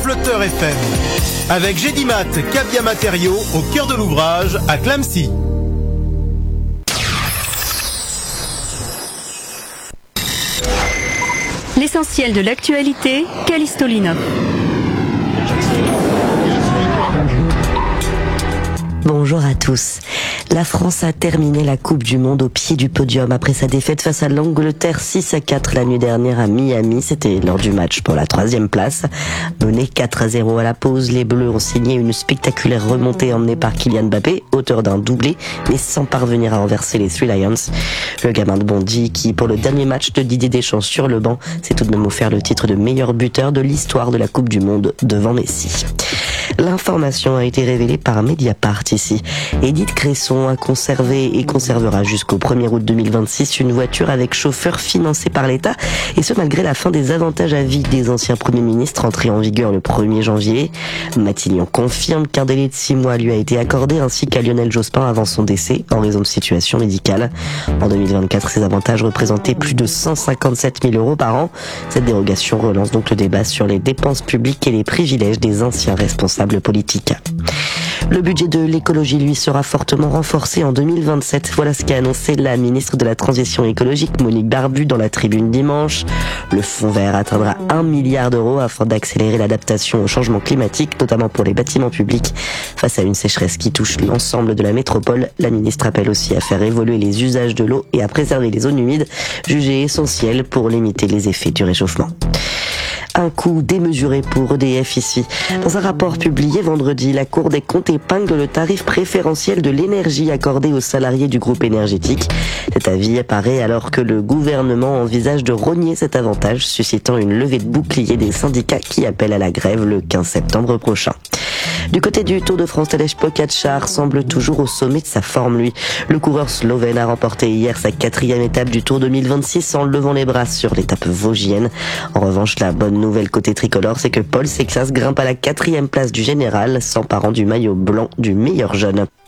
Flotteur FM. Avec Gédimat, Cabia Matériaux, au cœur de l'ouvrage, à Clamecy. L'essentiel de l'actualité, Callisto Linov. Bonjour à tous. La France a terminé la Coupe du Monde au pied du podium après sa défaite face à l'Angleterre 6-4 la nuit dernière à Miami. C'était lors du match pour la 3e place. Menés 4-0 à la pause, les Bleus ont signé une spectaculaire remontée emmenée par Kylian Mbappé, auteur d'un doublé, mais sans parvenir à renverser les Three Lions. Le gamin de Bondy, qui pour le dernier match de Didier Deschamps sur le banc, s'est tout de même offert le titre de meilleur buteur de l'histoire de la Coupe du Monde devant Messi. L'information a été révélée par Mediapart ici. Édith Cresson a conservé et conservera jusqu'au 1er août 2026 une voiture avec chauffeur financée par l'État, et ce malgré la fin des avantages à vie des anciens premiers ministres entrés en vigueur le 1er janvier. Matignon confirme qu'un délai de 6 mois lui a été accordé, ainsi qu'à Lionel Jospin avant son décès en raison de situation médicale. En 2024, ces avantages représentaient plus de 157 000 euros par an. Cette dérogation relance donc le débat sur les dépenses publiques et les privilèges des anciens responsables politiques. Le budget de l'écologie, lui, sera fortement renforcé en 2027. Voilà ce qu'a annoncé la ministre de la Transition écologique, Monique Barbu, dans la Tribune dimanche. Le fonds vert atteindra 1 milliard d'euros afin d'accélérer l'adaptation au changement climatique, notamment pour les bâtiments publics. Face à une sécheresse qui touche l'ensemble de la métropole, la ministre appelle aussi à faire évoluer les usages de l'eau et à préserver les zones humides, jugées essentielles pour limiter les effets du réchauffement. Un coût démesuré pour EDF ici. Dans un rapport publié vendredi, la Cour des comptes épingle le tarif préférentiel de l'énergie accordé aux salariés du groupe énergétique. Cet avis apparaît alors que le gouvernement envisage de rogner cet avantage, suscitant une levée de bouclier des syndicats qui appellent à la grève le 15 septembre prochain. Du côté du Tour de France, Tadej Pogačar semble toujours au sommet de sa forme, lui. Le coureur slovène a remporté hier sa 4e étape du Tour 2026 en levant les bras sur l'étape vosgienne. En revanche, la bonne nouvelle côté tricolore, c'est que Paul Sexas grimpe à la 4e place du général, s'emparant du maillot blanc du meilleur jeune.